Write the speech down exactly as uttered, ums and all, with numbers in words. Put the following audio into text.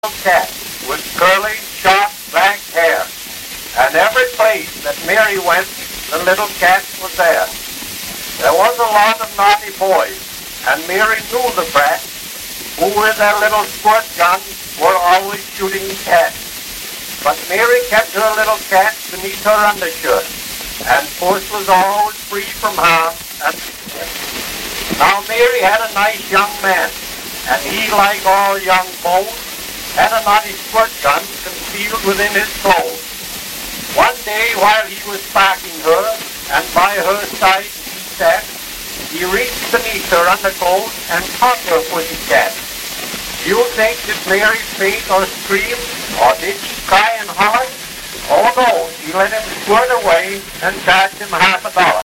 cat with curly, sharp black hair. And every place that Mary went, the little cat was there. There was a lot of naughty boys, and Mary knew the brats, who with their little squirt guns were always shooting cats. But Mary kept her little cat beneath her undershirt, and Puss was always free from harm. And now Mary had a nice young man, and he, like all young bones, had a naughty squirt gun concealed within his clothes. One day, while he was sparking her, and by her side he sat, he reached beneath her underclothes and caught her pussycat. Do you think did Mary faint or scream, or did she cry and holler? Oh no, he let him squirt away and charged him half a dollar.